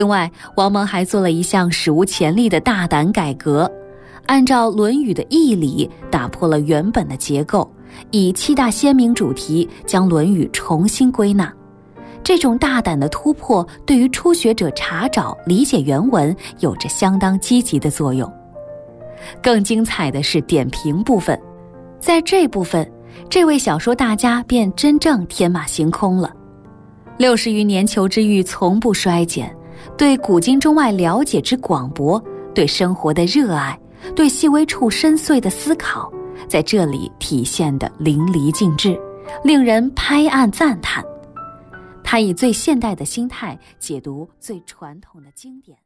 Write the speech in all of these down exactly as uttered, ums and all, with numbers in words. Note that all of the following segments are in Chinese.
另外，王蒙还做了一项史无前例的大胆改革，按照《论语》的义理打破了原本的结构，以七大鲜明主题将《论语》重新归纳。这种大胆的突破对于初学者查找理解原文有着相当积极的作用。更精彩的是点评部分，在这部分，这位小说大家便真正天马行空了。六十余年求知欲从不衰减，对古今中外了解之广博，对生活的热爱，对细微处深邃的思考，在这里体现得淋漓尽致，令人拍案赞叹。他以最现代的心态解读最传统的经典。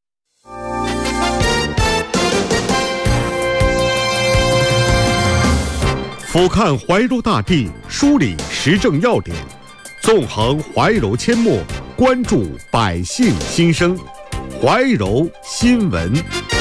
俯瞰怀柔大地，梳理时政要点，纵横怀柔阡陌，关注百姓心声。怀柔新闻。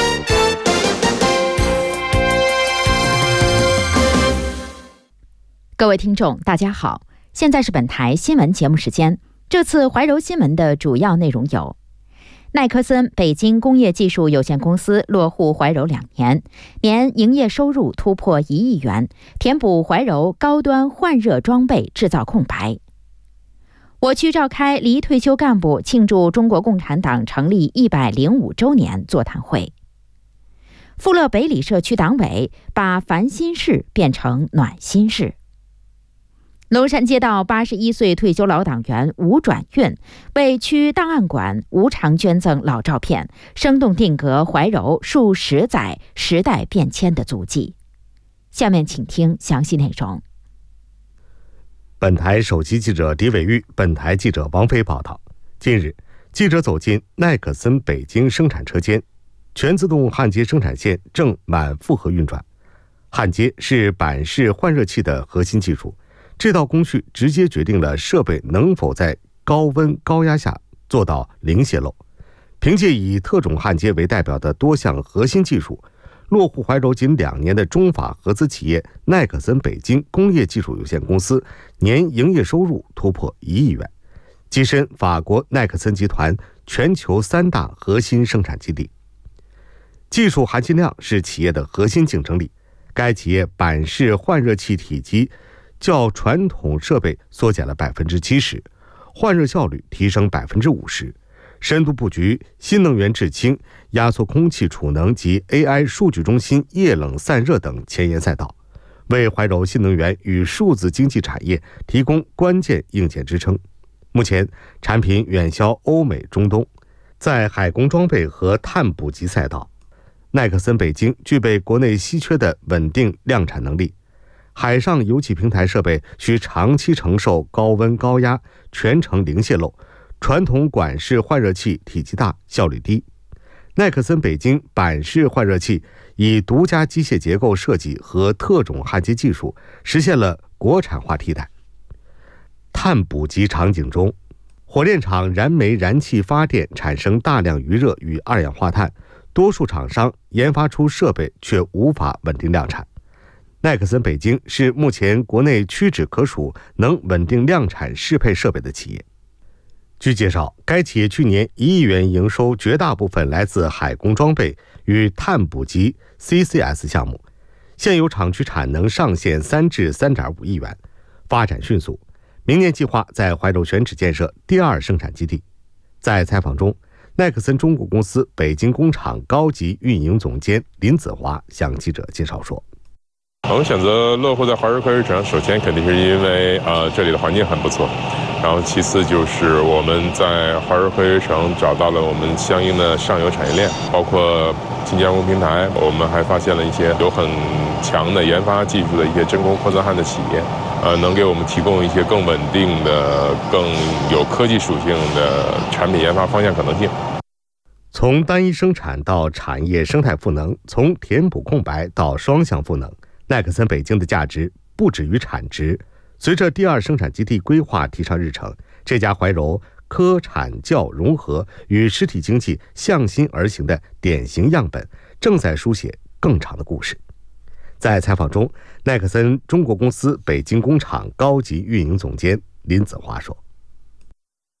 各位听众大家好，现在是本台新闻节目时间。这次怀柔新闻的主要内容有：奈克森北京工业技术有限公司落户怀柔两年，年营业收入突破一亿元，填补怀柔高端换热装备制造空白。我区召开离退休干部庆祝中国共产党成立一百零五周年座谈会。富乐北里社区党委把烦心事变成暖心事。龙山街道八十一岁退休老党员吴转运为区档案馆无偿捐赠老照片，生动定格怀柔数十载时代变迁的足迹。下面请听详细内容。 本台首席记者狄伟玉，本台记者王飞报道。近日，记者走进奈克森北京生产车间，全自动焊接生产线正满负荷运转。焊接是板式换热器的核心技术，这道工序直接决定了设备能否在高温高压下做到零泄漏。凭借以特种焊接为代表的多项核心技术，落户怀柔仅两年的中法合资企业奈克森北京工业技术有限公司年营业收入突破一亿元，跻身法国奈克森集团全球三大核心生产基地。技术含金量是企业的核心竞争力。该企业板式换热器体积较传统设备缩减了百分之七十，换热效率提升百分之五十，深度布局新能源制氢、压缩空气储能及 A I 数据中心液冷散热等前沿赛道，为怀柔新能源与数字经济产业提供关键硬件支撑。目前产品远销欧美、中东，在海工装备和碳捕集赛道，奈克森北京具备国内稀缺的稳定量产能力。海上油气平台设备需长期承受高温高压，全程零泄漏，传统管式换热器体积大，效率低。奈克森北京板式换热器以独家机械结构设计和特种焊接技术，实现了国产化替代。碳捕集场景中，火炼厂燃煤燃气发电产生大量余热与二氧化碳，多数厂商研发出设备却无法稳定量产。奈克森北京是目前国内屈指可数能稳定量产适配设备的企业。据介绍，该企业去年一亿元营收绝大部分来自海工装备与碳捕集 C C S 项目，现有厂区产能上限三至三点五亿元，发展迅速。明年计划在怀柔选址建设第二生产基地。在采访中，奈克森中国公司北京工厂高级运营总监林子华向记者介绍说， 我们选择落户在怀柔科学城，首先肯定是因为呃这里的环境很不错，然后其次就是我们在怀柔科学城找到了我们相应的上游产业链，包括轻加工平台，我们还发现了一些有很强的研发技术的一些真空扩散焊的企业，呃，能给我们提供一些更稳定的、更有科技属性的产品研发方向可能性。 从单一生产到产业生态赋能，从填补空白到双向赋能，奈克森北京的价值不止于产值。随着第二生产基地规划提上日程，这家怀柔科产教融合与实体经济向心而行的典型样本，正在书写更长的故事。在采访中，奈克森中国公司北京工厂高级运营总监林子华说，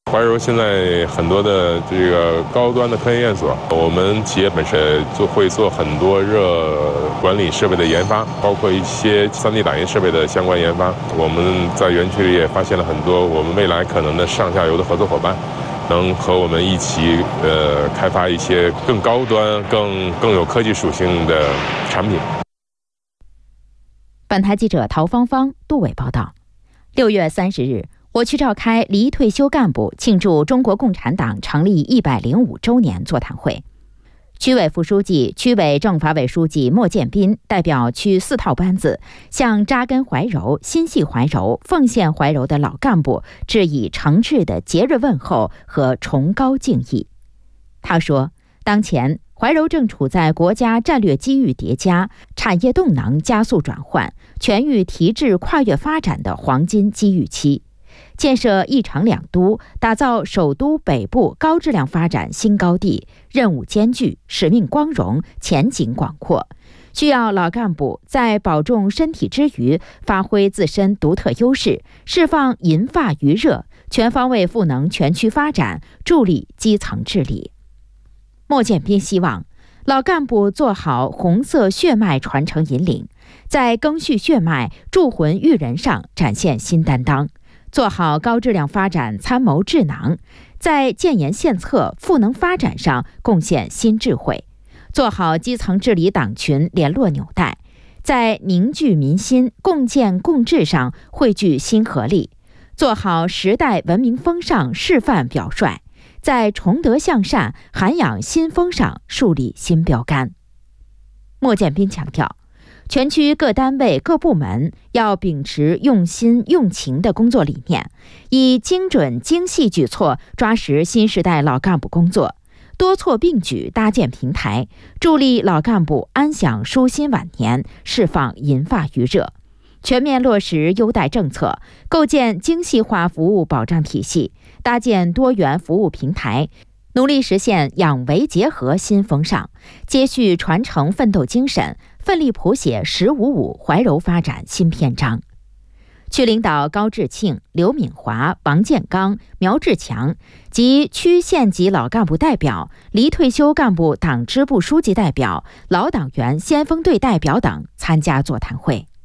怀柔现在很多的这个高端的科研院所，我们企业本身做会做很多热管理设备的研发，包括一些 三 D 打印设备的相关研发。我们在园区里也发现了很多我们未来可能的上下游的合作伙伴，能和我们一起呃开发一些更高端、更更有科技属性的产品。 本台记者陶芳芳、杜伟报道。六月三十日，我区召开离退休干部庆祝中国共产党成立一百零五周年座谈会。区委副书记、区委政法委书记莫建斌代表区四套班子，向扎根怀柔、心系怀柔、奉献怀柔的老干部致以诚挚的节日问候和崇高敬意。他说，当前怀柔正处在国家战略机遇叠加、产业动能加速转换、全域提质跨越发展的黄金机遇期，建设一城两都，打造首都北部高质量发展新高地，任务艰巨，使命光荣，前景广阔。需要老干部在保重身体之余，发挥自身独特优势，释放银发余热，全方位赋能全区发展，助力基层治理。莫建斌希望老干部做好红色血脉传承引领，在赓续血脉、铸魂育人上展现新担当，做好高质量发展参谋智囊，在建言献策、赋能发展上贡献新智慧，做好基层治理党群联络纽带，在凝聚民心、共建共治上汇聚新合力，做好时代文明风尚示范表率，在崇德向善、涵养新风上树立新标杆。莫建斌强调，全区各单位各部门要秉持用心用情的工作理念，以精准精细举措抓实新时代老干部工作，多措并举搭建平台，助力老干部安享舒心晚年，释放银发余热。全面落实优待政策，构建精细化服务保障体系，搭建多元服务平台，努力实现养维结合新风尚，接续传承奋斗精神，奋力谱写“十五五”怀柔发展新篇章。区领导高志庆、刘敏华、王建刚、苗志强及区县级老干部代表、离退休干部党支部书记代表、老党员先锋队代表等参加座谈会。